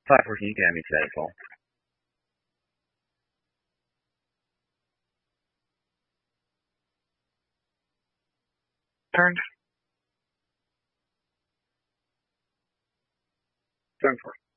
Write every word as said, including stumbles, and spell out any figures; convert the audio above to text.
five fourteen, you can have me to that as well. Turn. Turn four.